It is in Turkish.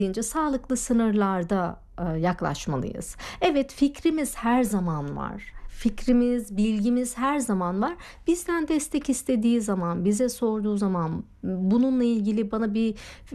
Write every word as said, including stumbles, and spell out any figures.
olabildiğince sağlıklı sınırlarda e, yaklaşmalıyız. Evet, fikrimiz her zaman var. Fikrimiz, bilgimiz her zaman var. Bizden destek istediği zaman, bize sorduğu zaman, bununla ilgili bana bir